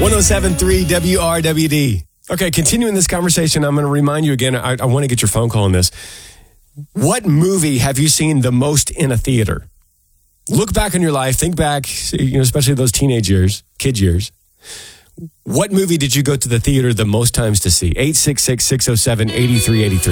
107.3 WRWD. Okay, continuing this conversation, I'm going to remind you again, I want to get your phone call on this. What movie have you seen the most in a theater? Look back on your life, think back, especially those teenage years, kid years. What movie did you go to the theater the most times to see? 866-607-8383.